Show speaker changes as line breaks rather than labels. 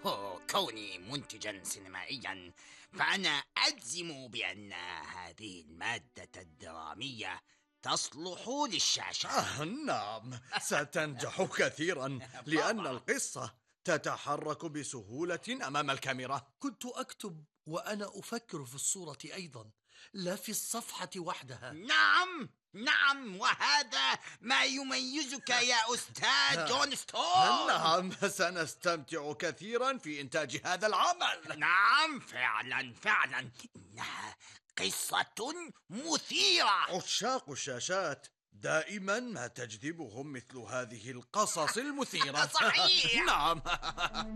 كوني منتجا سينمائيا، فأنا أجزم بأن هذه المادة الدرامية تصلح للشاشة.
نعم، ستنجح كثيرا لأن
طبعا.
القصة تتحرك بسهولة أمام الكاميرا.
كنت أكتب وأنا أفكر في الصورة أيضا، لا في الصفحة وحدها.
نعم نعم، وهذا ما يميزك يا أستاذ جون ستون.
نعم، سنستمتع كثيرا في إنتاج هذا العمل.
نعم فعلا فعلا، إنها قصة مثيرة.
عشاق الشاشات دائما ما تجذبهم مثل هذه القصص المثيرة.
صحيح.
نعم.